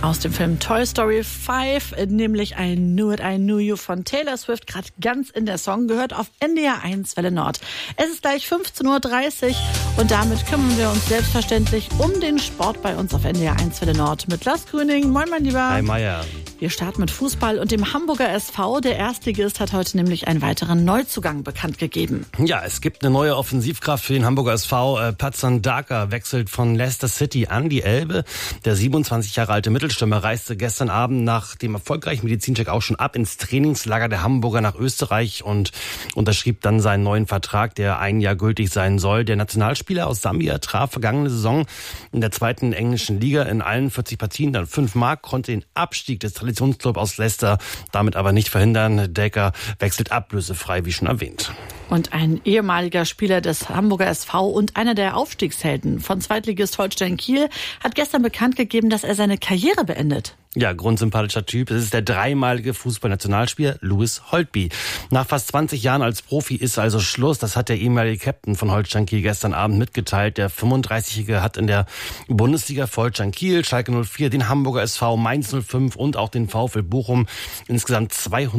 aus dem Film Toy Story 5, nämlich I Knew It, I Knew You von Taylor Swift, gerade ganz in der Song, gehört auf NDR 1 Welle Nord. Es ist gleich 15.30 Uhr und damit kümmern wir uns selbstverständlich um den Sport bei uns auf NDR 1 Welle Nord mit Lars Grüning. Moin, mein Lieber. Hi, Meier. Wir starten mit Fußball und dem Hamburger SV. Der Erstligist hat heute nämlich einen weiteren Neuzugang bekannt gegeben. Ja, es gibt eine neue Offensivkraft für den Hamburger SV. Patson Daka wechselt von Leicester City an die Elbe. Der 27 Jahre alte Mittelstürmer reiste gestern Abend nach dem erfolgreichen Medizincheck auch schon ab ins Trainingslager der Hamburger nach Österreich und unterschrieb dann seinen neuen Vertrag, der ein Jahr gültig sein soll. Der Nationalspieler aus Sambia traf vergangene Saison in der zweiten englischen Liga in allen 40 Partien dann 5 Mark, konnte den Abstieg des Traditionsclub aus Leicester damit aber nicht verhindern. Decker wechselt ablösefrei, wie schon erwähnt. Und ein ehemaliger Spieler des Hamburger SV und einer der Aufstiegshelden von Zweitligist Holstein Kiel hat gestern bekannt gegeben, dass er seine Karriere beendet. Ja, grundsympathischer Typ. Es ist der dreimalige Fußballnationalspieler Louis Holtby. Nach fast 20 Jahren als Profi ist also Schluss. Das hat der ehemalige Captain von Holstein Kiel gestern Abend mitgeteilt. Der 35-Jährige hat in der Bundesliga für Holstein Kiel, Schalke 04, den Hamburger SV, Mainz 05 und auch den VfL Bochum insgesamt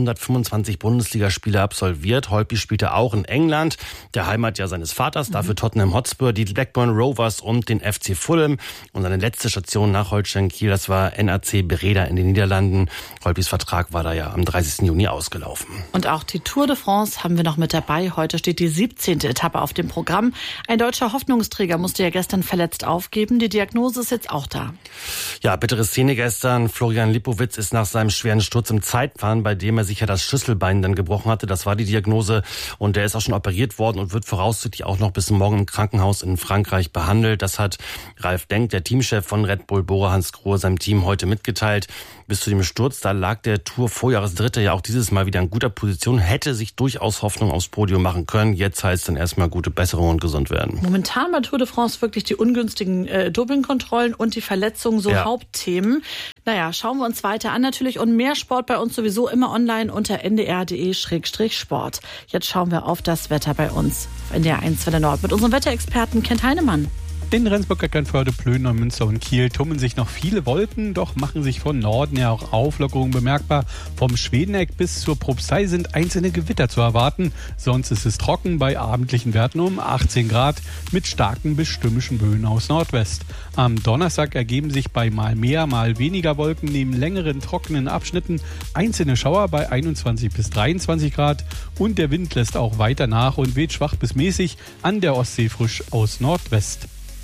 225 Bundesligaspiele absolviert. Holtby spielte auch in England, der Heimat ja seines Vaters, dafür Tottenham Hotspur, die Blackburn Rovers und den FC Fulham. Und seine letzte Station nach Holstein Kiel, das war NAC Breda in den Niederlanden. Holtbys Vertrag war da ja am 30. Juni ausgelaufen. Und auch die Tour de France haben wir noch mit dabei. Heute steht die 17. Etappe auf dem Programm. Ein deutscher Hoffnungsträger musste ja gestern verletzt aufgeben. Die Diagnose ist jetzt auch da. Ja, bittere Szene gestern. Florian Lipowitz ist nach seinem schweren Sturz im Zeitfahren, bei dem er sich ja das Schlüsselbein dann gebrochen hatte. Das war die Diagnose. Und der ist auch schon operiert worden und wird voraussichtlich auch noch bis morgen im Krankenhaus in Frankreich behandelt. Das hat Ralf Denk, der Teamchef von Red Bull Bora Hansgrohe, seinem Team heute mitgeteilt. Bis zu dem Sturz, da lag der Tour-Vorjahresdritte ja auch dieses Mal wieder in guter Position, hätte sich durchaus Hoffnung aufs Podium machen können. Jetzt heißt es dann erstmal gute Besserung und gesund werden. Momentan bei Tour de France wirklich die ungünstigen Dopingkontrollen und die Verletzungen so Hauptthemen. Naja, schauen wir uns weiter an natürlich und mehr Sport bei uns sowieso immer online unter ndr.de/sport. Jetzt schauen wir auf das Wetter bei uns auf NDR 1 Welle Nord mit unserem Wetterexperten Kent Heinemann. In Rendsburg, Eckernförde, Plön, Neumünster und Kiel tummeln sich noch viele Wolken, doch machen sich von Norden her auch Auflockerungen bemerkbar. Vom Schwedeneck bis zur Propstei sind einzelne Gewitter zu erwarten. Sonst ist es trocken bei abendlichen Werten um 18 Grad mit starken bis stürmischen Böen aus Nordwest. Am Donnerstag ergeben sich bei mal mehr, mal weniger Wolken neben längeren trockenen Abschnitten einzelne Schauer bei 21 bis 23 Grad und der Wind lässt auch weiter nach und weht schwach bis mäßig an der Ostsee frisch aus Nordwest.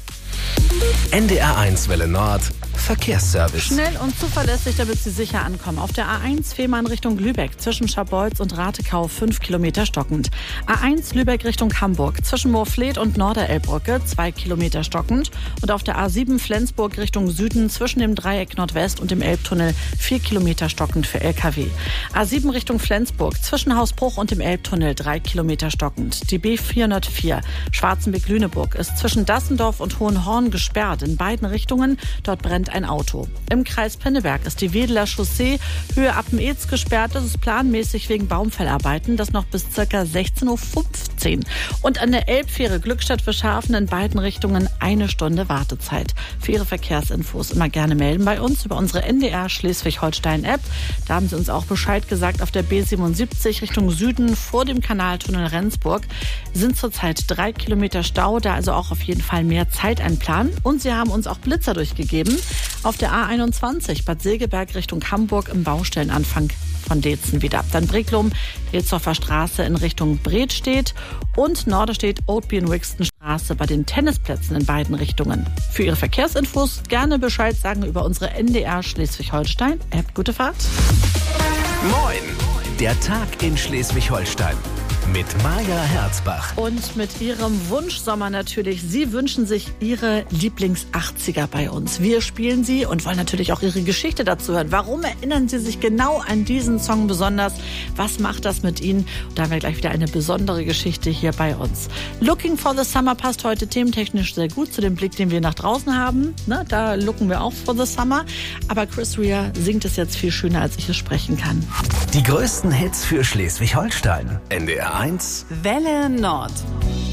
NDR 1 Welle Nord Verkehrsservice. Schnell und zuverlässig, damit Sie sicher ankommen. Auf der A1 Fehmarn Richtung Lübeck zwischen Scharbeutz und Ratekau 5 Kilometer stockend. A1 Lübeck Richtung Hamburg zwischen Moorfleet und Norderelbbrücke 2 Kilometer stockend. Und auf der A7 Flensburg Richtung Süden zwischen dem Dreieck Nordwest und dem Elbtunnel 4 Kilometer stockend für LKW. A7 Richtung Flensburg zwischen Hausbruch und dem Elbtunnel 3 Kilometer stockend. Die B404 Schwarzenbeck-Lüneburg ist zwischen Dassendorf und Hohenhorn gesperrt in beiden Richtungen. Dort brennt ein Auto. Im Kreis Pinneberg ist die Wedeler Chaussee Höhe Appen-Ehz gesperrt. Das ist planmäßig wegen Baumfellarbeiten. Das noch bis ca. 16.15 Uhr. Und an der Elbfähre Glückstadt-Wischhafen in beiden Richtungen 1 Stunde Wartezeit. Für Ihre Verkehrsinfos immer gerne melden bei uns über unsere NDR Schleswig-Holstein-App. Da haben Sie uns auch Bescheid gesagt. Auf der B77 Richtung Süden vor dem Kanaltunnel Rendsburg sind zurzeit 3 Kilometer Stau. Da also auch auf jeden Fall mehr Zeit einplanen. Und Sie haben uns auch Blitzer durchgegeben. Auf der A21 Bad Segeberg Richtung Hamburg im Baustellenanfang von Deetzen wieder. Dann Breklum, Drehzoffer Straße in Richtung Bredstedt und Norderstedt, Oatby und Wixton Straße bei den Tennisplätzen in beiden Richtungen. Für Ihre Verkehrsinfos gerne Bescheid sagen über unsere NDR Schleswig-Holstein-App. Gute Fahrt. Moin, der Tag in Schleswig-Holstein. Mit Maja Herzbach. Und mit Ihrem Wunschsommer natürlich. Sie wünschen sich Ihre Lieblings-80er bei uns. Wir spielen sie und wollen natürlich auch Ihre Geschichte dazu hören. Warum erinnern Sie sich genau an diesen Song besonders? Was macht das mit Ihnen? Und da haben wir gleich wieder eine besondere Geschichte hier bei uns. Looking for the Summer passt heute thementechnisch sehr gut zu dem Blick, den wir nach draußen haben. Ne, da looken wir auch for the Summer. Aber Chris Rea singt es jetzt viel schöner, als ich es sprechen kann. Die größten Hits für Schleswig-Holstein. NDR 1 Welle Nord.